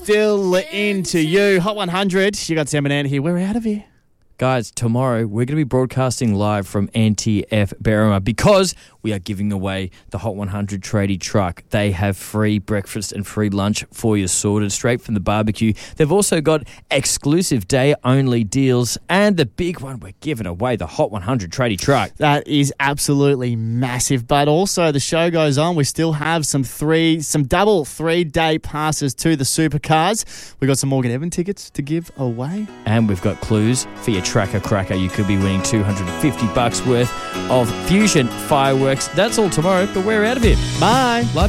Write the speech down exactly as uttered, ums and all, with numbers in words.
Still into you. Hot one hundred. You got Sam and Ant here. We're out of here. Guys, tomorrow we're going to be broadcasting live from N T F Berrima because we are giving away the Hot one hundred tradie truck. They have free breakfast and free lunch for you sorted straight from the barbecue. They've also got exclusive day-only deals and the big one, we're giving away the Hot one hundred tradie truck. That is absolutely massive. But also the show goes on. We still have some three, some double three-day passes to the supercars. We've got some Morgan Evan tickets to give away. And we've got clues for your Tracker Cracker. You could be winning two hundred fifty bucks worth of Fusion fireworks. That's all tomorrow, but we're out of here. Bye. Love